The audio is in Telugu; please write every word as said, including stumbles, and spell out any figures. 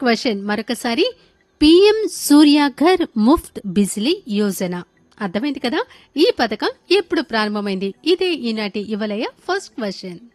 క్వశ్చన్ మరొకసారి, పిఎం సూర్యాఘర్ ముఫ్త్ బిజ్లీ యోజన అర్థమైంది కదా? ఈ పథకం ఎప్పుడు ప్రారంభమైంది? ఇదే ఈనాటి యువలయ ఫస్ట్ క్వశ్చన్.